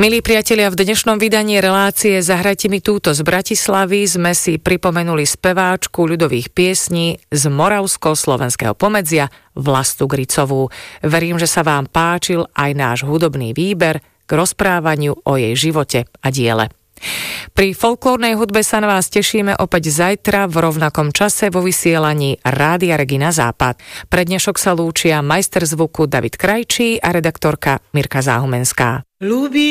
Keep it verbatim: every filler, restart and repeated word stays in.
Milí priatelia, v dnešnom vydaní relácie Zahrajte mi túto z Bratislavy sme si pripomenuli speváčku ľudových piesní z moravsko-slovenského pomedzia Vlastu Gricovú. Verím, že sa vám páčil aj náš hudobný výber k rozprávaniu o jej živote a diele. Pri folklórnej hudbe sa na vás tešíme opäť zajtra v rovnakom čase vo vysielaní Rádia Regina Západ. Pre dnešok sa lúčia majster zvuku David Krajčí a redaktorka Mirka Záhumenská.